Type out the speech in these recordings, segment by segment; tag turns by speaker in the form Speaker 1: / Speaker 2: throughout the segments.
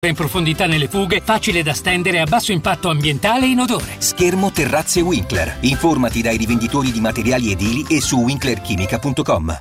Speaker 1: In profondità nelle fughe, facile da stendere, a basso impatto ambientale e inodore.
Speaker 2: Schermo terrazze Winkler. Informati dai rivenditori di materiali edili e su winklerchimica.com.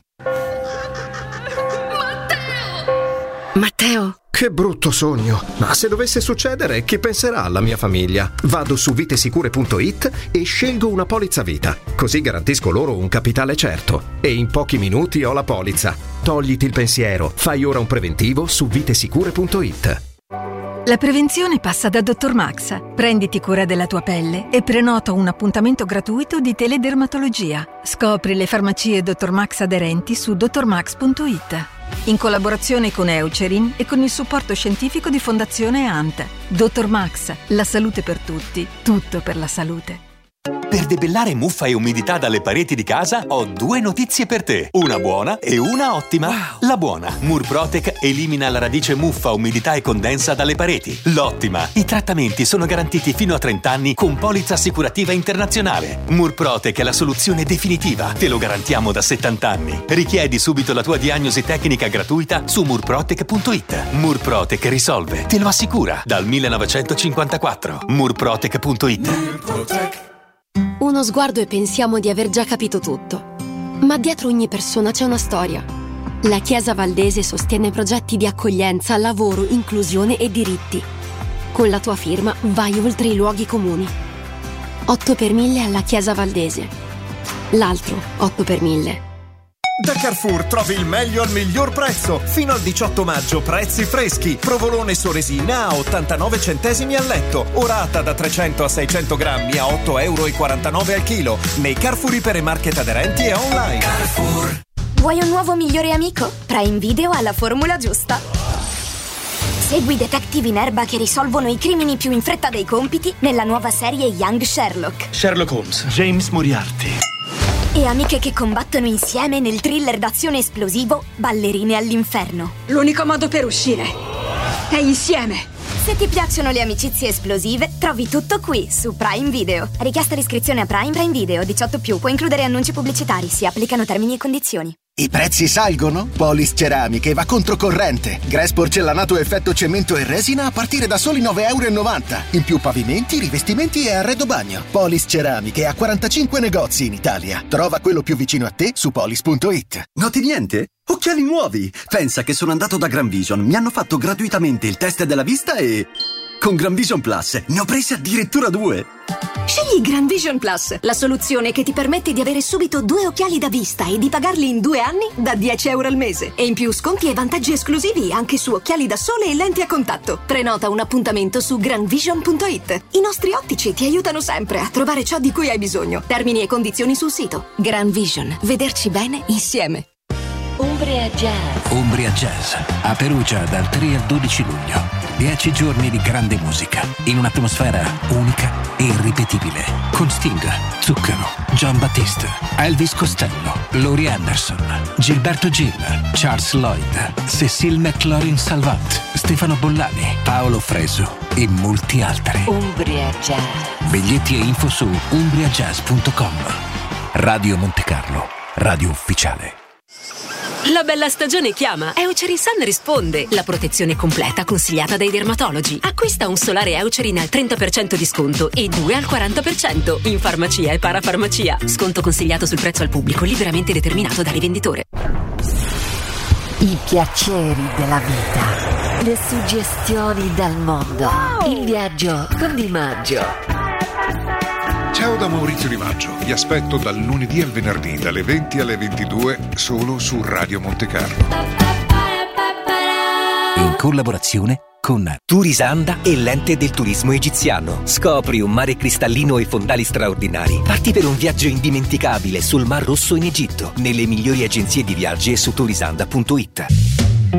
Speaker 3: Matteo!
Speaker 4: Che brutto sogno! Ma se dovesse succedere, chi penserà alla mia famiglia? Vado su vitesicure.it e scelgo una polizza vita. Così garantisco loro un capitale certo. E in pochi minuti ho la polizza. Togliti il pensiero. Fai ora un preventivo su vitesicure.it.
Speaker 5: La prevenzione passa da Dr. Max. Prenditi cura della tua pelle e prenota un appuntamento gratuito di teledermatologia. Scopri le farmacie Dr. Max aderenti su drmax.it. In collaborazione con Eucerin e con il supporto scientifico di Fondazione ANT. Dr. Max, la salute per tutti, tutto per la salute.
Speaker 6: Per debellare muffa e umidità dalle pareti di casa ho due notizie per te. Una buona e una ottima. Wow. La buona: Murprotec elimina la radice muffa, umidità e condensa dalle pareti. L'ottima: i trattamenti sono garantiti fino a 30 anni con polizza assicurativa internazionale. Murprotec è la soluzione definitiva. Te lo garantiamo da 70 anni. Richiedi subito la tua diagnosi tecnica gratuita su murprotec.it. Murprotec risolve, te lo assicura, dal 1954. Murprotec.it.
Speaker 3: Murprotec. Uno sguardo e pensiamo di aver già capito tutto. Ma dietro ogni persona c'è una storia. La Chiesa Valdese sostiene progetti di accoglienza, lavoro, inclusione e diritti. Con la tua firma vai oltre i luoghi comuni. 8 per 1000 alla Chiesa Valdese. L'altro 8 per 1000.
Speaker 7: Da Carrefour trovi il meglio al miglior prezzo. Fino al 18 maggio prezzi freschi. Provolone Soresina a 89 centesimi al letto. Orata da 300 a 600 grammi a 8,49 € al chilo. Nei Carrefour ipermarket aderenti e online. Carrefour.
Speaker 8: Vuoi un nuovo migliore amico? Prime Video ha la formula giusta. Segui detective in erba che risolvono i crimini più in fretta dei compiti nella nuova serie Young Sherlock.
Speaker 9: Sherlock Holmes, James Moriarty.
Speaker 8: E amiche che combattono insieme nel thriller d'azione esplosivo Ballerine all'inferno.
Speaker 10: L'unico modo per uscire è insieme.
Speaker 8: Se ti piacciono le amicizie esplosive, trovi tutto qui su Prime Video. Richiesta l'iscrizione a Prime Video 18+, può includere annunci pubblicitari, si applicano termini e condizioni.
Speaker 11: I prezzi salgono? Polis Ceramiche va controcorrente. Grass porcellanato effetto cemento e resina a partire da soli 9,90 €. In più pavimenti, rivestimenti e arredo bagno. Polis Ceramiche ha 45 negozi in Italia. Trova quello più vicino a te su polis.it.
Speaker 12: Noti niente? Occhiali nuovi! Pensa che sono andato da Gran Vision, mi hanno fatto gratuitamente il test della vista e... con Gran Vision Plus ne ho presi addirittura 2.
Speaker 10: Scegli Gran Vision Plus, la soluzione che ti permette di avere subito 2 occhiali da vista e di pagarli in 2 anni da 10 € al mese. E in più sconti e vantaggi esclusivi anche su occhiali da sole e lenti a contatto. Prenota un appuntamento su granvision.it. I nostri ottici ti aiutano sempre a trovare ciò di cui hai bisogno. Termini e condizioni sul sito. Gran Vision, vederci bene insieme.
Speaker 13: Umbria Jazz. Umbria Jazz, a Perugia dal 3 al 12 luglio. 10 giorni di grande musica, in un'atmosfera unica e irripetibile. Con Sting, Zucchero, John Battiste, Elvis Costello, Laurie Anderson, Gilberto Gil, Charles Lloyd, Cécile McLaurin-Salvant, Stefano Bollani, Paolo Fresu e molti altri.
Speaker 14: Umbria Jazz.
Speaker 13: Biglietti e info su umbriajazz.com. Radio Monte Carlo, radio ufficiale.
Speaker 15: La bella stagione chiama. Eucerin Sun risponde. La protezione completa consigliata dai dermatologi. Acquista un solare Eucerin al 30% di sconto e 2 al 40% in farmacia e parafarmacia. Sconto consigliato sul prezzo al pubblico, liberamente determinato dal rivenditore.
Speaker 14: I piaceri della vita. Le suggestioni dal mondo. Wow. Il viaggio con Di Maggio.
Speaker 16: Ciao da Maurizio Di Maggio, vi aspetto dal lunedì al venerdì dalle 20 alle 22 solo su Radio Monte Carlo.
Speaker 2: In collaborazione con Turisanda e l'Ente del Turismo Egiziano. Scopri un mare cristallino e fondali straordinari. Parti per un viaggio indimenticabile sul Mar Rosso in Egitto, nelle migliori agenzie di viaggi e su turisanda.it.